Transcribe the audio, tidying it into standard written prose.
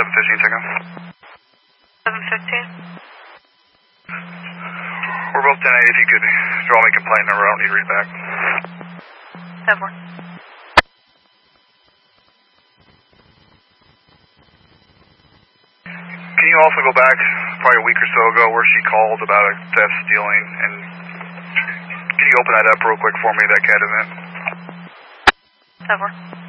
715 Tango. 715. We're both 10-8. If you could draw me complaint number, I don't need to read back. 7-1. Can you also go back probably a week or so ago where she called about a theft stealing, and can you open that up real quick for me, that CAT event? 7-1.